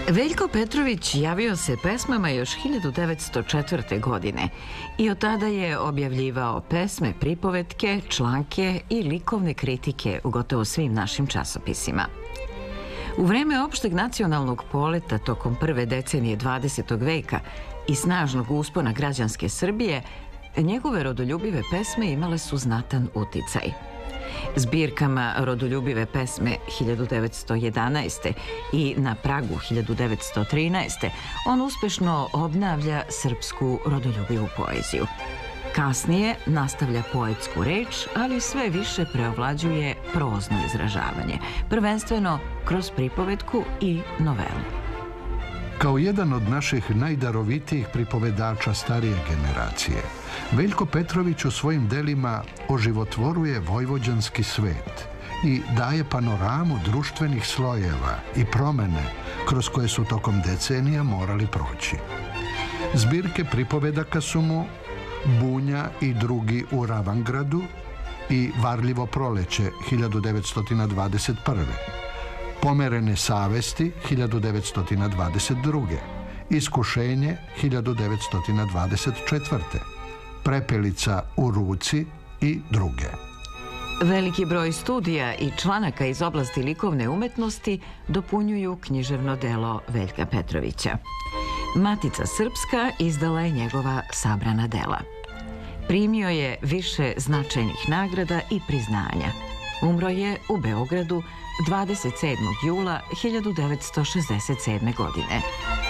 Veljko Petrović javio se pesmama još 1904. godine i od tada je objavljivao pesme, pripovetke, članke i likovne kritike u gotovo svim našim časopisima. U vreme opšteg nacionalnog poleta tokom prve decenije 20. veka i snažnog uspona građanske Srbije, njegove rodoljubive pesme imale su znatan uticaj. Zbirkama rodoljubive pesme 1911. i Na pragu 1913. on uspešno obnavlja srpsku rodoljubivu poeziju. Kasnije nastavlja poetsku reč, ali sve više preovlađuje prozno izražavanje, prvenstveno kroz pripovetku i novelu. Kao jedan od naših najdarovitijih pripovedača starije generacije, Veljko Petrović u svojim delima oživotvoruje vojvođanski svet i daje panoramu društvenih slojeva i promene kroz koje su tokom decenija morali proći. Zbirke pripovedaka su mu Bunja i drugi u Ravangradu i Varljivo proleće 1921. Pomerene savesti 1922. Iskušenje 1924. Prepelica u ruci i druge. Veliki broj studija i članaka iz oblasti likovne umetnosti dopunjuju književno delo Veljka Petrovića. Matica Srpska izdala je njegova sabrana dela. Primio je više značajnih nagrada i priznanja. Umro je u Beogradu 27. jula 1967. godine.